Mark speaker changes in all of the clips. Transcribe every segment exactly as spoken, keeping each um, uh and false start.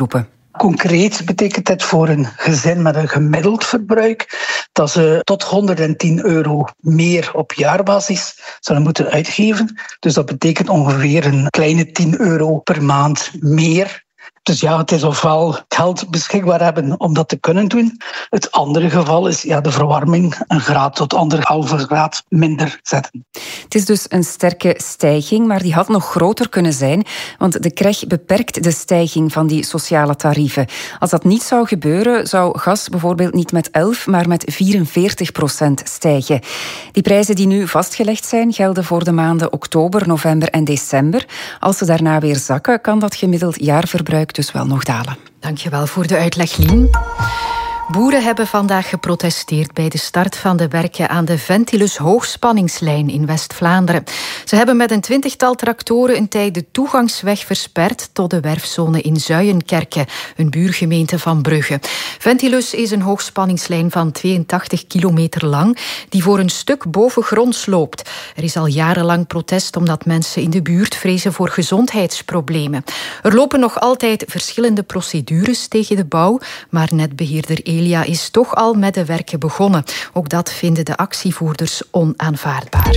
Speaker 1: beroepen.
Speaker 2: Concreet betekent het voor een gezin met een gemiddeld verbruik dat ze tot honderdtien euro meer op jaarbasis zullen moeten uitgeven. Dus dat betekent ongeveer een kleine tien euro per maand meer. Dus ja, het is ofwel geld beschikbaar hebben om dat te kunnen doen. Het andere geval is ja, de verwarming een graad tot anderhalve graad minder zetten.
Speaker 1: Het is dus een sterke stijging, maar die had nog groter kunnen zijn, want de C R E G beperkt de stijging van die sociale tarieven. Als dat niet zou gebeuren, zou gas bijvoorbeeld niet met elf, maar met vierenveertig procent stijgen. Die prijzen die nu vastgelegd zijn, gelden voor de maanden oktober, november en december. Als ze daarna weer zakken, kan dat gemiddeld jaarverbruik dus wel nog dalen.
Speaker 3: Dankjewel voor de uitleg, Lien. Boeren hebben vandaag geprotesteerd bij de start van de werken aan de Ventilus hoogspanningslijn in West-Vlaanderen. Ze hebben met een twintigtal tractoren een tijd de toegangsweg versperd tot de werfzone in Zuijenkerke, een buurgemeente van Brugge. Ventilus is een hoogspanningslijn van tweeëntachtig kilometer lang die voor een stuk bovengronds loopt. Er is al jarenlang protest omdat mensen in de buurt vrezen voor gezondheidsproblemen. Er lopen nog altijd verschillende procedures tegen de bouw, maar netbeheerder Elia is toch al met de werken begonnen. Ook dat vinden de actievoerders onaanvaardbaar.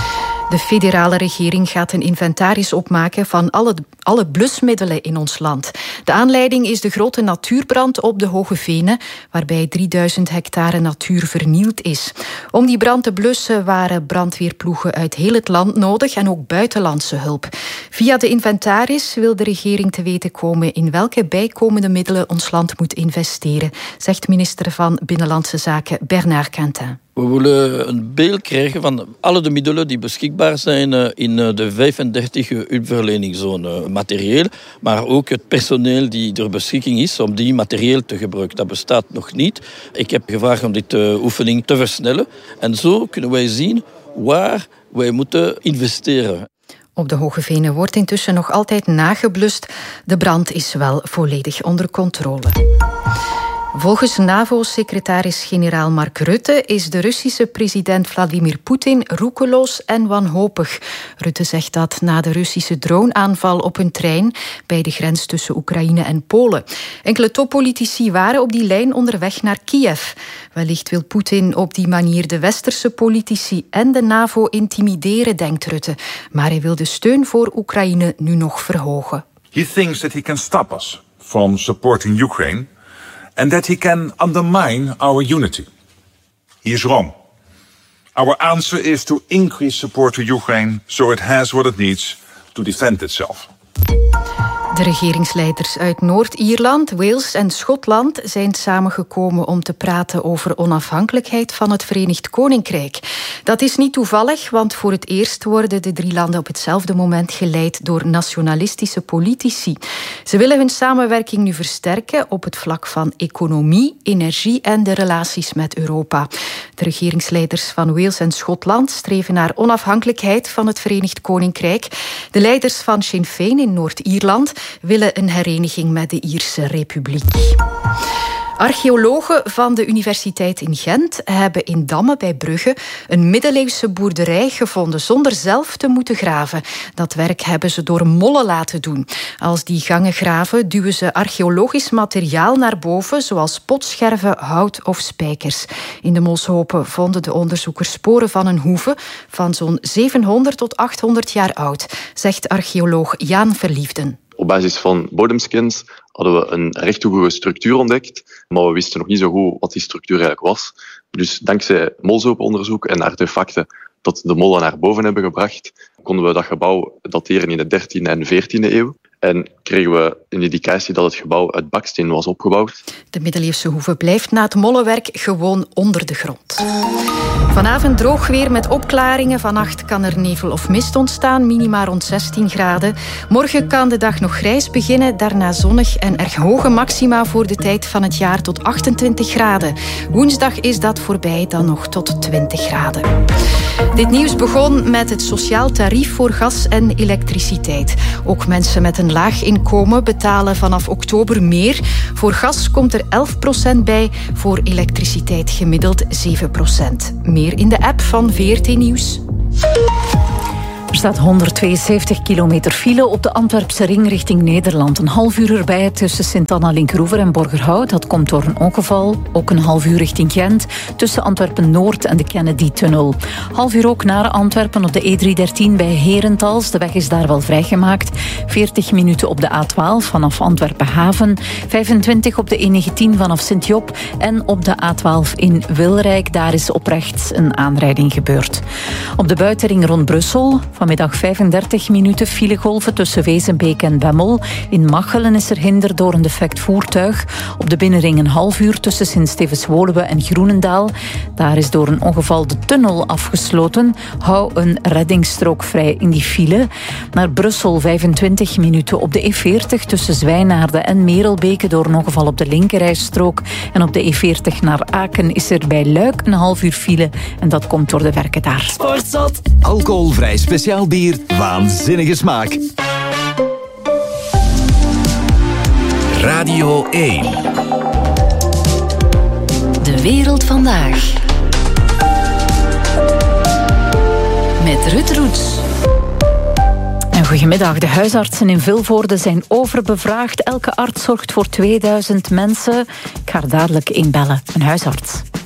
Speaker 3: De federale regering gaat een inventaris opmaken van alle, alle blusmiddelen in ons land. De aanleiding is de grote natuurbrand op de Hoge Venen, waarbij drieduizend hectare natuur vernield is. Om die brand te blussen waren brandweerploegen uit heel het land nodig en ook buitenlandse hulp. Via de inventaris wil de regering te weten komen in welke bijkomende middelen ons land moet investeren, zegt minister van Binnenlandse Zaken Bernard Quentin.
Speaker 4: We willen een beeld krijgen van alle de middelen die beschikbaar zijn in de vijfendertig hulpverleningzone materieel, maar ook het personeel die ter beschikking is om die materieel te gebruiken. Dat bestaat nog niet. Ik heb gevraagd om deze oefening te versnellen en zo kunnen wij zien waar wij moeten investeren.
Speaker 3: Op de Hoge Venen wordt intussen nog altijd nageblust. De brand is wel volledig onder controle. Volgens NAVO-secretaris-generaal Mark Rutte is de Russische president Vladimir Poetin roekeloos en wanhopig. Rutte zegt dat na de Russische droneaanval op een trein bij de grens tussen Oekraïne en Polen. Enkele toppolitici waren op die lijn onderweg naar Kiev. Wellicht wil Poetin op die manier de westerse politici en de NAVO intimideren, denkt Rutte. Maar hij wil de steun voor Oekraïne nu nog verhogen.
Speaker 5: He thinks that he can stop us from supporting Ukraine. And that he can undermine our unity. He is wrong. Our answer is to increase support to Ukraine so it has what it needs to defend itself.
Speaker 3: De regeringsleiders uit Noord-Ierland, Wales en Schotland zijn samengekomen om te praten over onafhankelijkheid van het Verenigd Koninkrijk. Dat is niet toevallig, want voor het eerst worden de drie landen op hetzelfde moment geleid door nationalistische politici. Ze willen hun samenwerking nu versterken op het vlak van economie, energie en de relaties met Europa. De regeringsleiders van Wales en Schotland streven naar onafhankelijkheid van het Verenigd Koninkrijk. De leiders van Sinn Féin in Noord-Ierland willen een hereniging met de Ierse Republiek. Archeologen van de Universiteit in Gent hebben in Damme bij Brugge een middeleeuwse boerderij gevonden zonder zelf te moeten graven. Dat werk hebben ze door mollen laten doen. Als die gangen graven, duwen ze archeologisch materiaal naar boven, zoals potscherven, hout of spijkers. In de molshopen vonden de onderzoekers sporen van een hoeve van zo'n zevenhonderd tot achthonderd jaar oud, zegt archeoloog Jaan Verliefden.
Speaker 6: Op basis van bodemscans hadden we een rechthoekige structuur ontdekt, maar we wisten nog niet zo goed wat die structuur eigenlijk was. Dus dankzij molshopenonderzoek en artefacten dat de mollen naar boven hebben gebracht, konden we dat gebouw dateren in de dertiende en veertiende eeuw. En kregen we een indicatie dat het gebouw uit baksteen was opgebouwd.
Speaker 3: De middeleeuwse hoeve blijft na het mollenwerk gewoon onder de grond. Vanavond droog weer met opklaringen. Vannacht kan er nevel of mist ontstaan, minima rond zestien graden. Morgen kan de dag nog grijs beginnen, daarna zonnig en erg hoge maxima voor de tijd van het jaar tot achtentwintig graden. Woensdag is dat voorbij, dan nog tot twintig graden. Dit nieuws begon met het sociaal tarief voor gas en elektriciteit. Ook mensen met een laag inkomen betalen vanaf oktober meer. Voor gas komt er elf procent bij, voor elektriciteit gemiddeld zeven procent. Meer in de app van V R T Nieuws. Er staat honderdtweeënzeventig kilometer file op de Antwerpse ring richting Nederland. Een half uur erbij tussen Sint-Anna-Linkroever en Borgerhout. Dat komt door een ongeval. Ook een half uur richting Gent tussen Antwerpen-Noord en de Kennedy-tunnel. Half uur ook naar Antwerpen op de E driehonderddertien bij Herentals. De weg is daar wel vrijgemaakt. veertig minuten op de A twaalf vanaf Antwerpen-Haven. vijfentwintig op de E negentien vanaf Sint-Job. En op de A twaalf in Wilrijk. Daar is op rechts een aanrijding gebeurd. Op de buitenring rond Brussel vanmiddag vijfendertig minuten filegolven tussen Wezenbeek en Bemmel. In Machelen is er hinder door een defect voertuig. Op de binnenring een half uur tussen Sint-Stevens-Woluwe en Groenendaal. Daar is door een ongeval de tunnel afgesloten. Hou een reddingsstrook vrij in die file. Naar Brussel vijfentwintig minuten op de E veertig tussen Zwijnaarden en Merelbeke door een ongeval op de linkerrijstrook. En op de E veertig naar Aken is er bij Luik een half uur file. En dat komt door de werken daar.
Speaker 7: Sportzot. Alcoholvrij speciaal bier. Waanzinnige smaak. Radio één.
Speaker 1: De wereld vandaag. Met Ruud Roets.
Speaker 3: En goedemiddag. De huisartsen in Vilvoorde zijn overbevraagd. Elke arts zorgt voor tweeduizend mensen. Ik ga er dadelijk inbellen. Een huisarts.